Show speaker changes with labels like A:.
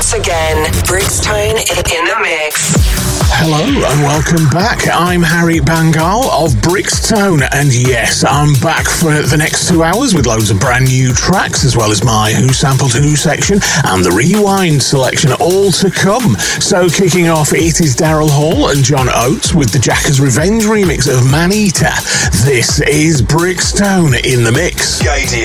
A: once again. Brixtone in the mix.
B: Hello and welcome back. I'm Harry Bangal of Brixtone, and yes, I'm back for the next 2 hours with loads of brand new tracks, as well as my Who Sampled Who section and the Rewind selection, all to come. So kicking off, it is Daryl Hall and John Oates with the Jackers Revenge remix of Man Eater. This is Brixtone in the mix.